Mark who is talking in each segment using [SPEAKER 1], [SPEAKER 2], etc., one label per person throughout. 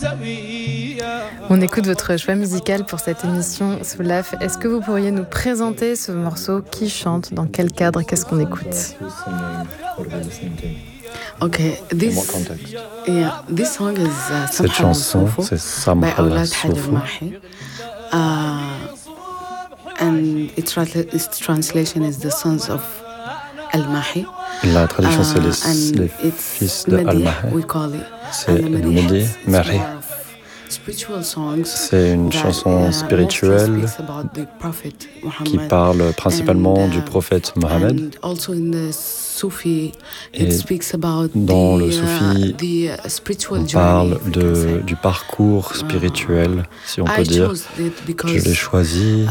[SPEAKER 1] On écoute votre choix musical pour cette émission Soulaf. Est-ce que vous pourriez nous présenter ce morceau? Qui chante? Dans quel cadre? Qu'est-ce qu'on écoute?
[SPEAKER 2] Okay, this song is
[SPEAKER 3] Cette chanson, c'est Samha al-Soufou.
[SPEAKER 2] And its translation is the sons of Al-Mahi.
[SPEAKER 3] La traduction, c'est les fils de Al-Mahi. C'est Mehdi, Mahi. C'est une chanson spirituelle qui parle principalement du prophète Mohammed. Et dans le soufi, on parle du parcours spirituel, si on peut dire. Je l'ai choisi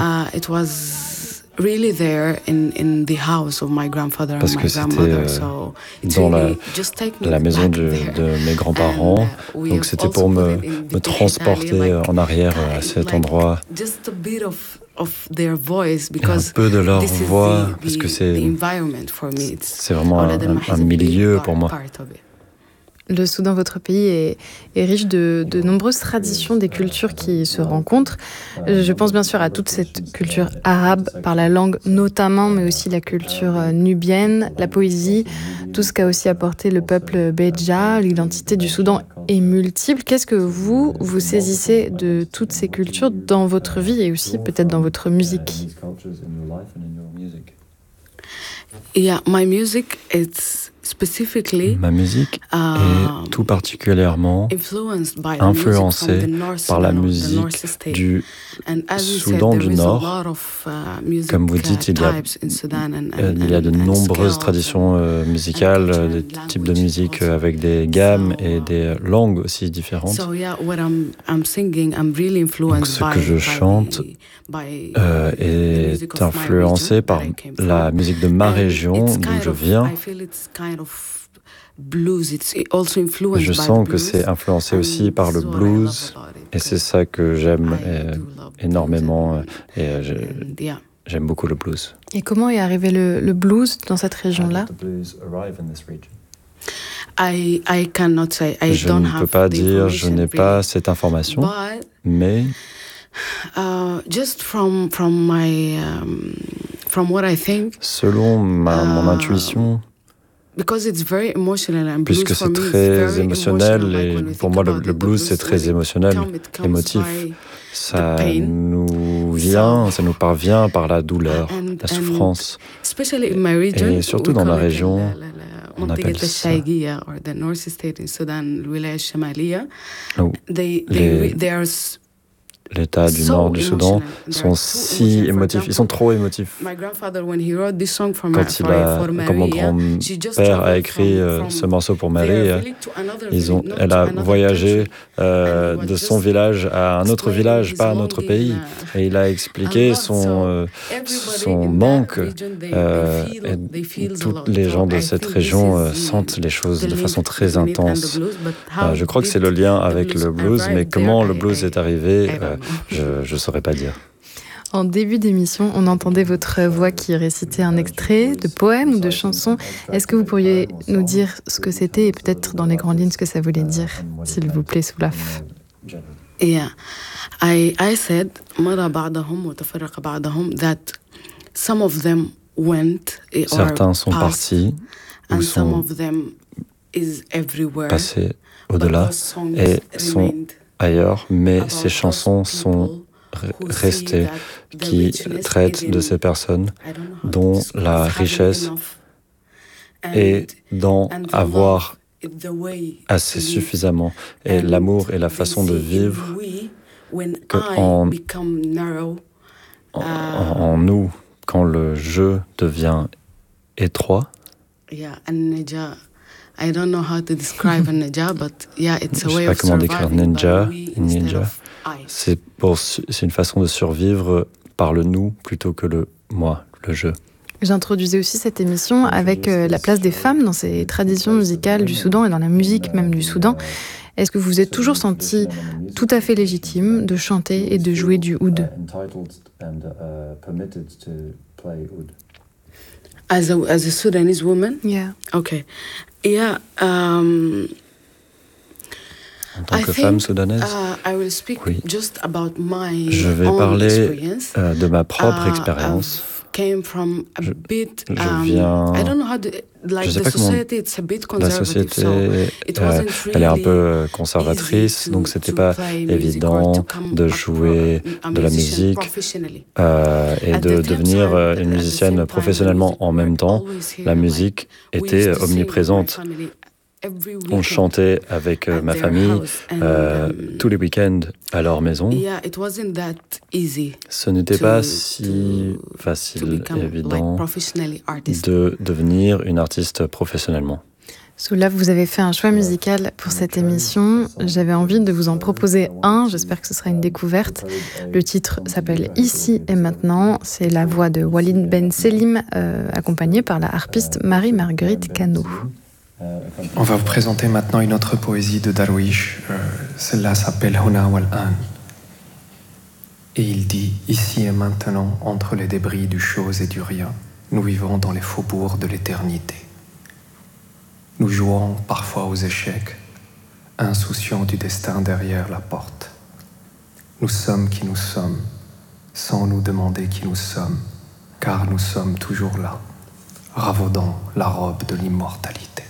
[SPEAKER 3] parce que c'était dans la maison de mes grands-parents. Donc c'était pour me transporter en arrière à cet endroit. Un peu de leur voix, parce que c'est vraiment un milieu pour moi.
[SPEAKER 1] Le Soudan, votre pays, est riche de nombreuses traditions, des cultures qui se rencontrent. Je pense bien sûr à toute cette culture arabe, par la langue notamment, mais aussi la culture nubienne, la poésie, tout ce qu'a aussi apporté le peuple Beja. L'identité du Soudan est multiple. Qu'est-ce que vous saisissez de toutes ces cultures dans votre vie et aussi peut-être dans votre musique?
[SPEAKER 3] Ma musique est tout particulièrement influencée par la musique du Soudan du Nord. Comme vous dites, il y a de nombreuses traditions musicales, des types de musique avec des gammes et des langues aussi différentes. Donc ce que je chante est influencé par la musique de ma région, d'où je viens. Je sens que c'est influencé aussi par le blues et c'est ça que j'aime énormément et j'aime beaucoup le blues.
[SPEAKER 1] Et comment est arrivé le blues dans cette région-là?
[SPEAKER 3] Je ne peux pas dire, je n'ai pas cette information, mais selon mon intuition, puisque c'est très émotionnel, et pour moi le blues c'est très émotionnel, émotif, ça nous parvient par la douleur, la souffrance, et surtout dans ma région, on appelle ça l'État du nord du Soudan sont si émotifs, ils sont trop émotifs. Quand mon grand-père a écrit ce morceau pour Marie, elle a voyagé de son village à un autre village, pas un autre pays, et il a expliqué son manque. Tous les gens de cette région sentent les choses de façon très intense. Je crois que c'est le lien avec le blues, mais comment le blues est arrivé, je ne saurais pas dire.
[SPEAKER 1] En début d'émission, on entendait votre voix qui récitait un extrait de poème ou de chanson. Est-ce que vous pourriez nous dire ce que c'était et peut-être dans les grandes lignes ce que ça voulait dire, s'il vous plaît, Soulaf?
[SPEAKER 2] I said that some of them went
[SPEAKER 3] certains sont partis ou sont passés au-delà et sont ailleurs, mais ces chansons sont restées qui traitent de ces personnes dont la richesse est d'en avoir assez suffisamment, et l'amour et la façon de vivre en nous, quand le jeu devient étroit. Je ne sais pas comment décrire ninja. C'est une façon de survivre par le nous plutôt que le moi, le je.
[SPEAKER 1] J'introduisais aussi cette émission avec la place des femmes dans ces traditions musicales du Soudan et dans la musique même du Soudan. Est-ce que vous vous êtes toujours senti tout à fait légitime de chanter et de jouer du oud?
[SPEAKER 2] As a Sudanese woman?
[SPEAKER 1] Yeah.
[SPEAKER 2] Okay. Yeah.
[SPEAKER 3] en tant que femme soudanaise? Oui. Je vais parler de ma propre expérience. Je viens... Je sais pas comment... La société, elle est un peu conservatrice, donc c'était pas évident de jouer de la musique et de devenir une musicienne professionnellement en même temps. La musique était omniprésente. On chantait avec ma famille tous les week-ends à leur maison. Ce n'était pas si facile et évident de devenir une artiste professionnellement.
[SPEAKER 1] Soulav, vous avez fait un choix musical pour cette émission. J'avais envie de vous en proposer un. J'espère que ce sera une découverte. Le titre s'appelle Ici et maintenant. C'est la voix de Walid Ben Selim, accompagnée par la harpiste Marie-Marguerite Cano.
[SPEAKER 4] On va vous présenter maintenant une autre poésie de Darwish. Celle-là s'appelle Huna wal An. Et il dit, ici et maintenant, entre les débris du chose et du rien, nous vivons dans les faubourgs de l'éternité. Nous jouons parfois aux échecs, insouciants du destin derrière la porte. Nous sommes qui nous sommes, sans nous demander qui nous sommes, car nous sommes toujours là, ravaudant la robe de l'immortalité.